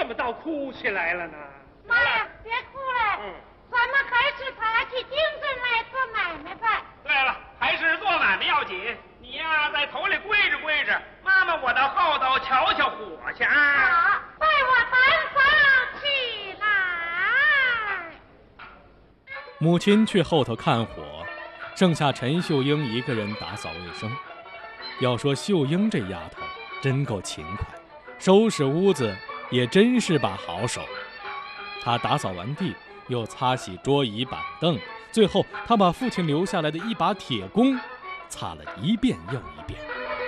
怎么倒哭起来了呢？ 妈呀，别哭了，咱们还是打起精神来做买卖吧。 对了，还是做买卖要紧。你呀，在头里跪着跪着，妈妈我到后头瞧瞧火去啊。 好，带我单房起来。 母亲去后头看火，剩下陈秀英一个人打扫卫生。要说秀英这丫头真够勤快，收拾屋子也真是把好手。她打扫完地，又擦洗桌椅板凳，最后她把父亲留下来的一把铁弓擦了一遍又一遍。